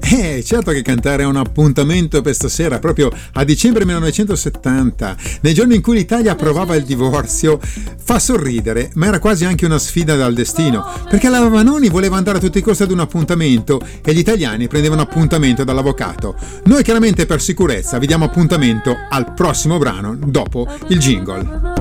Certo che cantare è un appuntamento per stasera, proprio a dicembre 1970, nei giorni in cui l'Italia approvava il divorzio, fa sorridere, ma era quasi anche una sfida dal destino, perché la Vanoni voleva andare a tutti i costi ad un appuntamento e gli italiani prendevano appuntamento dall'avvocato. Noi chiaramente per sicurezza vi diamo appuntamento al prossimo brano dopo il jingle.